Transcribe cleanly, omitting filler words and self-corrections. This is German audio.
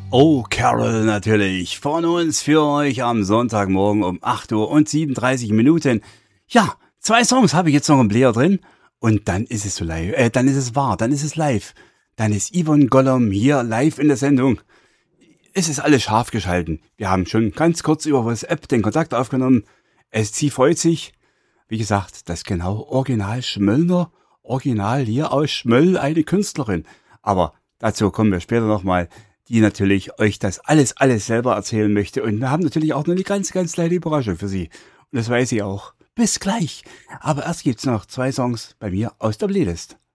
Oh, Carol natürlich. Von uns für euch am Sonntagmorgen um 8 Uhr und 37 Minuten. Ja, 2 Songs habe ich jetzt noch im Player drin. Und dann ist es so live, dann ist es wahr, dann ist es live. Dann ist Yvonne Gollum hier live in der Sendung. Es ist alles scharf geschalten. Wir haben schon ganz kurz über WhatsApp den Kontakt aufgenommen. Sie freut sich. Wie gesagt, das ist genau Original Schmöllner. Original hier aus Schmöll, eine Künstlerin. Aber dazu kommen wir später nochmal, die natürlich euch das alles selber erzählen möchte. Und wir haben natürlich auch noch eine ganz kleine Überraschung für sie. Und das weiß sie auch. Bis gleich. Aber erst gibt's noch 2 Songs bei mir aus der Playlist.